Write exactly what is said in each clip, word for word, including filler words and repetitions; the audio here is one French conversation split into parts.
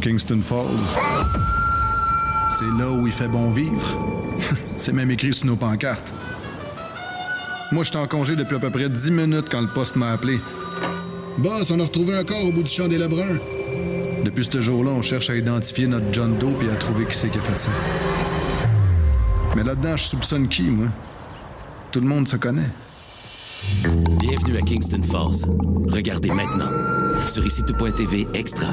Kingston Falls. C'est là où il fait bon vivre. C'est même écrit sur nos pancartes. Moi, j'étais en congé depuis à peu près dix minutes quand le poste m'a appelé. Boss, on a retrouvé un corps au bout du champ des Lebrun. Depuis ce jour-là, on cherche à identifier notre John Doe et à trouver qui c'est qui a fait ça. Mais là-dedans, je soupçonne qui, moi? Tout le monde se connaît. Bienvenue à Kingston Falls. Regardez maintenant sur ici tout point t v Extra.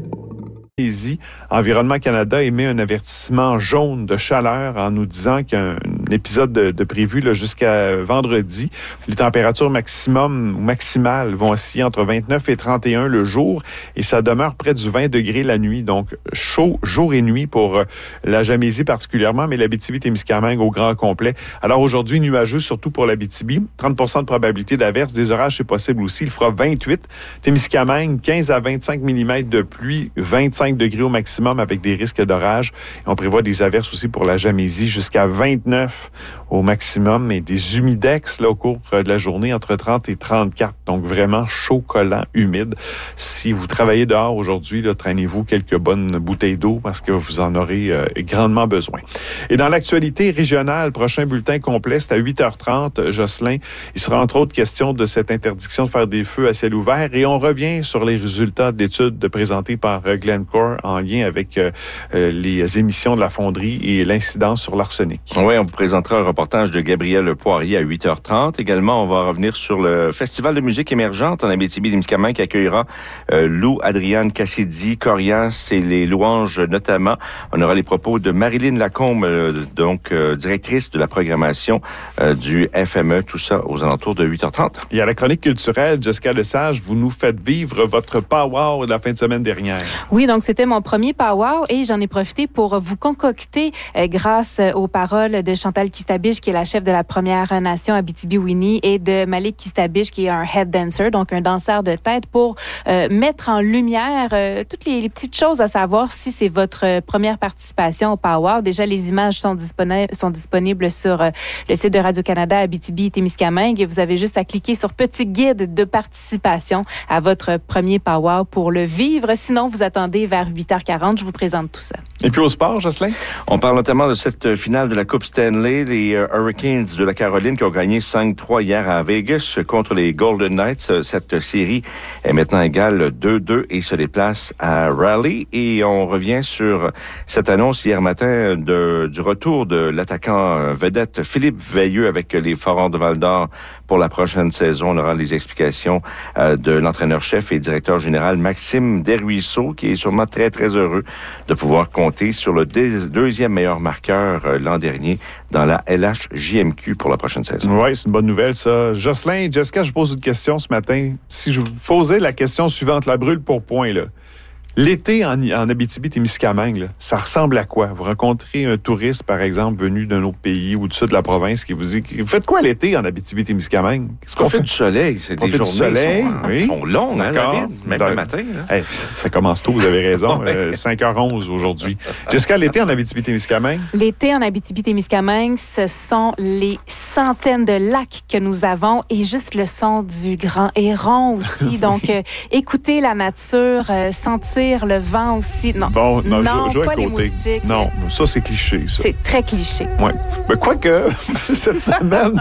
Environnement Canada émet un avertissement jaune de chaleur en nous disant qu'il y a un épisode de, de prévu là, jusqu'à vendredi. Les températures maximum ou maximales vont osciller entre vingt-neuf et trente et un le jour et ça demeure près du vingt degrés la nuit. Donc, chaud jour et nuit pour euh, la Gamésie particulièrement, mais l'Abitibi-Témiscamingue au grand complet. Alors aujourd'hui, nuageux surtout pour l'Abitibi. trente pour cent de probabilité d'averse. Des orages, c'est possible aussi. Il fera vingt-huit. Témiscamingue, quinze à vingt-cinq millimètres de pluie, vingt-cinq degrés au maximum avec des risques d'orage. Et on prévoit des averses aussi pour la Gamésie jusqu'à vingt-neuf au maximum et des humidex là, au cours de la journée entre trente et trente-quatre. Donc vraiment chaud, collant, humide. Si vous travaillez dehors aujourd'hui, là, traînez-vous quelques bonnes bouteilles d'eau parce que vous en aurez euh, grandement besoin. Et dans l'actualité régionale, prochain bulletin complet, c'est à huit heures trente. Jocelyn, il sera entre autres question de cette interdiction de faire des feux à ciel ouvert et on revient sur les résultats d'études présentées par Glencore en lien avec euh, les émissions de la fonderie et l'incidence sur l'arsenic. Oui, on vous présentera un reportage de Gabriel Poirier à huit heures trente. Également, on va revenir sur le Festival de musique émergente en Abitibi-Témiscamingue qui accueillera euh, Lou Adriane Cassidy, Corias et les louanges notamment. On aura les propos de Marilyn Lacombe, euh, donc euh, directrice de la programmation euh, du F M E, tout ça aux alentours de huit heures trente. Et à la chronique culturelle, Jessica Lesage, vous nous faites vivre votre power de la fin de semaine dernière. Oui, donc c'était mon premier power et j'en ai profité pour vous concocter, euh, grâce aux paroles de Chantal Kistabiche, qui est la chef de la Première Nation Abitibi-Winnie, et de Malik Kistabiche, qui est un head dancer, donc un danseur de tête, pour euh, mettre en lumière euh, toutes les, les petites choses à savoir si c'est votre première participation au power. Déjà, les images sont, disponi- sont disponibles sur euh, le site de Radio-Canada Abitibi-Témiscamingue et vous avez juste à cliquer sur Petit guide de participation à votre premier power pour le vivre. Sinon, vous attendez vers huit heures quarante. Je vous présente tout ça. Et puis au sport, Jocelyn? On parle notamment de cette finale de la Coupe Stanley, les uh, Hurricanes de la Caroline qui ont gagné cinq trois hier à Vegas contre les Golden Knights. Cette série est maintenant égale deux deux et se déplace à Raleigh. Et on revient sur cette annonce hier matin de, du retour de l'attaquant vedette Philippe Veilleux avec les Foreurs de Val-d'Or pour la prochaine saison. On aura les explications euh, de l'entraîneur-chef et directeur général Maxime Desruisseaux, qui est sûrement très, très heureux de pouvoir compter sur le dé- deuxième meilleur marqueur euh, l'an dernier dans la L H J M Q pour la prochaine saison. Oui, c'est une bonne nouvelle, ça. Jocelyn, Jessica, je pose une question ce matin. Si je vous posais la question suivante, la brûle pour point, là. L'été en, en Abitibi-Témiscamingue, là, ça ressemble à quoi? Vous rencontrez un touriste, par exemple, venu d'un autre pays ou du sud de la province qui vous dit « Vous faites quoi l'été en Abitibi-Témiscamingue? » Qu'est-ce qu'on fait du soleil? C'est on des fait journées du soleil, sont, oui. sont longues, hein, David? Même Dans... le matin. Là. Hey, ça commence tôt, vous avez raison. euh, cinq heures onze aujourd'hui. Jessica, l'été en Abitibi-Témiscamingue? L'été en Abitibi-Témiscamingue, ce sont les centaines de lacs que nous avons et juste le son du grand héron aussi. Donc, euh, écouter la nature, euh, sentir le vent aussi. Non, bon, non, non je, je pas les côté. moustiques. Non, ça, c'est cliché, ça. C'est très cliché. Oui. Mais quoique, cette semaine...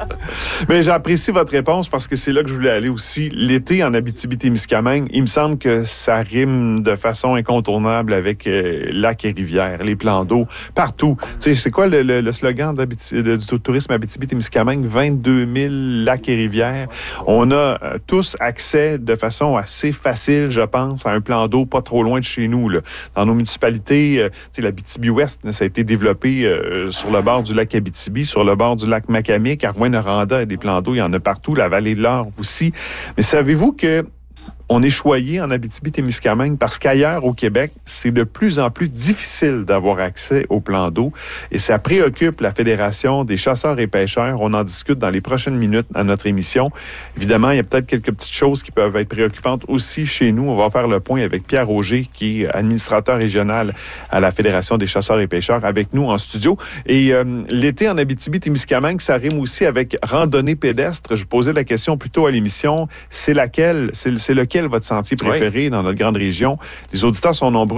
Mais j'apprécie votre réponse parce que c'est là que je voulais aller aussi. L'été en Abitibi-Témiscamingue, il me semble que ça rime de façon incontournable avec euh, lacs et rivières, les plans d'eau, partout. Tu sais, c'est quoi le, le, le slogan de, du tourisme Abitibi-Témiscamingue? vingt-deux mille lacs et rivières. On a euh, tous accès de façon assez facile, je pense, à un plan d'eau pas trop loin de chez nous. Là. Dans nos municipalités, euh, l'Abitibi-Ouest, ça a été développé euh, sur le bord du lac Abitibi, sur le bord du lac Macamic, à Rouyn-Noranda, il y a des plans d'eau, il y en a partout, la vallée de l'Or aussi. Mais savez-vous que on est choyé en Abitibi-Témiscamingue parce qu'ailleurs au Québec, c'est de plus en plus difficile d'avoir accès aux plans d'eau et ça préoccupe la Fédération des chasseurs et pêcheurs. On en discute dans les prochaines minutes à notre émission. Évidemment, il y a peut-être quelques petites choses qui peuvent être préoccupantes aussi chez nous. On va faire le point avec Pierre Auger, qui est administrateur régional à la Fédération des chasseurs et pêcheurs, avec nous en studio. Et euh, l'été en Abitibi-Témiscamingue, ça rime aussi avec randonnée pédestre. Je posais la question plus tôt à l'émission. C'est laquelle, c'est, c'est lequel votre sentier préféré oui. dans notre grande région? Les auditeurs sont nombreux